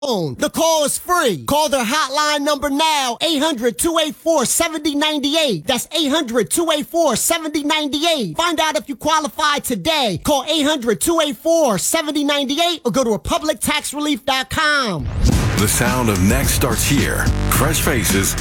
The call is free. Call their hotline number now, 800-284-7098. That's 800-284-7098. Find out if you qualify today. Call 800-284-7098 or go to republictaxrelief.com. The sound of next starts here. Fresh faces,